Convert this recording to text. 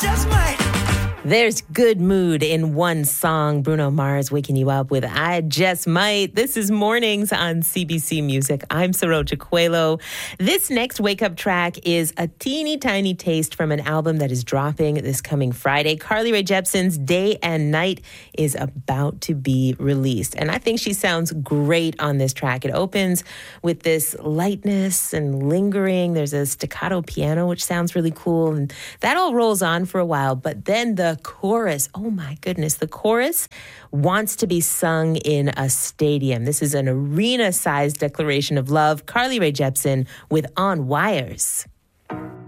just might. There's good mood in one song. Bruno Mars waking you up with I Just Might. This is Mornings on CBC Music. I'm Saroja Coelho. This next wake-up track is a teeny tiny taste from an album that is dropping this coming Friday. Carly Rae Jepsen's Day and Night is about to be released. And I think she sounds great on this track. It opens with this lightness and lingering. There's a staccato piano, which sounds really cool. And that all rolls on for a while. But then the chorus, oh my goodness, the chorus wants to be sung in a stadium. This is an arena-sized declaration of love. Carly Rae Jepsen with On Wires.